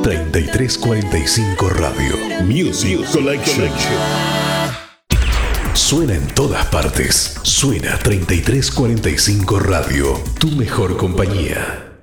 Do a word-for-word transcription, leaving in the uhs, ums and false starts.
treinta y tres cuarenta y cinco Radio. Music Collection. Suena en todas partes. Suena treinta y tres cuarenta y cinco Radio. Tu mejor compañía.